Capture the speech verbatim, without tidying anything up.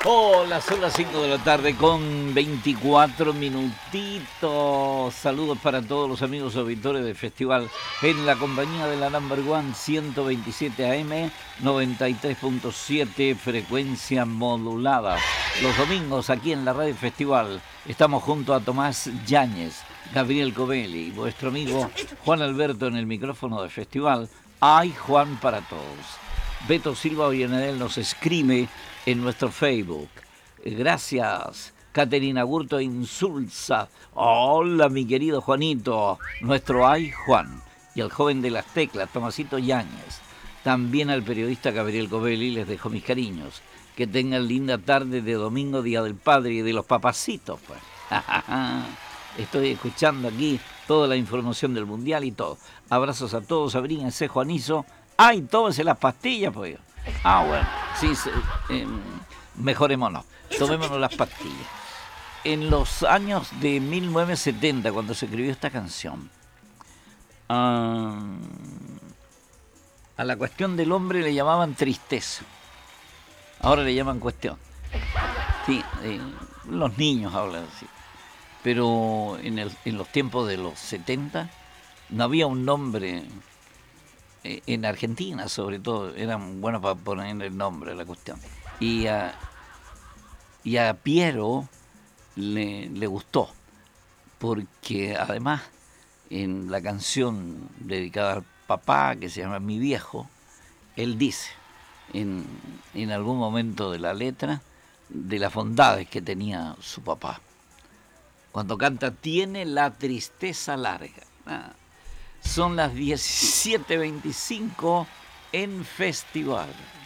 Hola, son las cinco de la tarde con veinticuatro minutitos. Saludos para todos los amigos auditores del festival en la compañía de la Number One ciento veintisiete A M, noventa y tres punto siete frecuencia modulada. Los domingos aquí en la Radio Festival estamos junto a Tomás Yáñez, Gabriel Covelli y vuestro amigo Juan Alberto en el micrófono del festival. Hay Juan para todos. Beto Silva Ollanedel nos escribe en nuestro Facebook. Gracias, Caterina Burto Insulza. Hola, mi querido Juanito, nuestro Ay Juan. Y al joven de las teclas, Tomasito Yáñez. También al periodista Gabriel Covelli les dejo mis cariños. Que tengan linda tarde de domingo, Día del Padre y de los papacitos, pues. Estoy escuchando aquí toda la información del Mundial y todo. Abrazos a todos, abríguense, Juanizo. ¡Ay, tómense las pastillas, pues! Ah, bueno, sí, eh, mejorémonos, tomémonos las pastillas. En los años de mil novecientos setenta, cuando se escribió esta canción, uh, a la cuestión del hombre le llamaban tristeza. Ahora le llaman cuestión. Sí, eh, los niños hablan así. Pero en, el, en los tiempos de los setenta no había un nombre. En Argentina, sobre todo, eran buenos para poner el nombre a la cuestión. Y a, y a Piero le, le gustó, porque además en la canción dedicada al papá, que se llama Mi Viejo, él dice en, en algún momento de la letra de las bondades que tenía su papá. Cuando canta, tiene la tristeza larga. Ah. Son las diecisiete veinticinco en Festival.